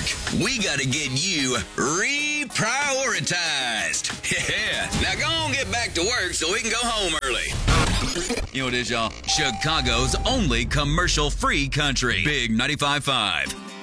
We got to get you reprioritized. Yeah. Now go on, get back to work so we can go home early. You know what it is, y'all? Chicago's only commercial-free country. Big 95.5.